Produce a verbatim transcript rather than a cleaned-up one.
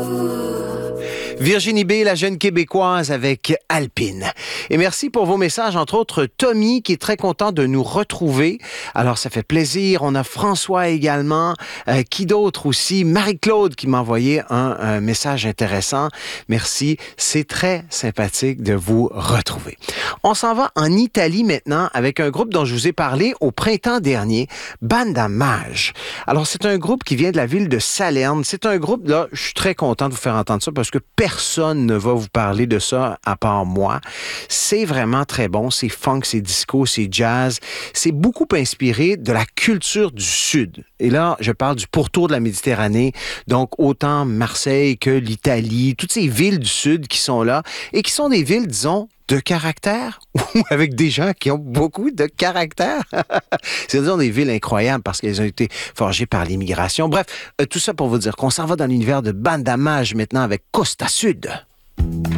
Virginie B, la jeune québécoise avec Alpine. Et merci pour vos messages, entre autres Tommy qui est très content de nous retrouver. Alors ça fait plaisir. On a François également. Euh, qui d'autre aussi? Marie-Claude qui m'a envoyé un, un message intéressant. Merci. C'est très sympathique de vous retrouver. On s'en va en Italie maintenant avec un groupe dont je vous ai parlé au printemps dernier, Banda Mage. Alors c'est un groupe qui vient de la ville de Salerne. C'est un groupe, là, je suis très content de vous faire entendre ça parce que personne ne va vous parler de ça à part moi. C'est vraiment très bon. C'est funk, c'est disco, c'est jazz. C'est beaucoup inspiré de la culture du Sud. Et là, je parle du pourtour de la Méditerranée. Donc, autant Marseille que l'Italie, toutes ces villes du Sud qui sont là et qui sont des villes, disons, de caractère ou avec des gens qui ont beaucoup de caractère. C'est disons des villes incroyables parce qu'elles ont été forgées par l'immigration. Bref, euh, tout ça pour vous dire qu'on s'en va dans l'univers de Banda Mage maintenant avec Costa Sud.